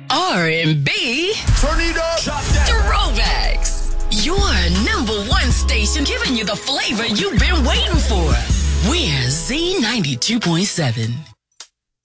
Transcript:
R&B. Turn it up. Throwbacks. Your number one station giving you the flavor you've been waiting for. We're Z92.7.